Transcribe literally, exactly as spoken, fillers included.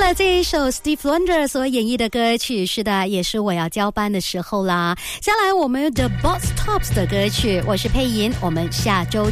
的这一首 Steve Wonder 所演绎的歌曲，是的，也是我要交班的时候啦。下来我们 The Box Tops 的歌曲，我是佩莹，我们下周